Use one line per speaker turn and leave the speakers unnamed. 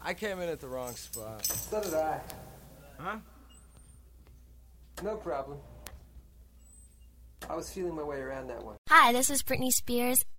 I came in at the wrong spot.
So did I.
Huh?
No problem. I was feeling my way around that one.
Hi, this is Britney Spears,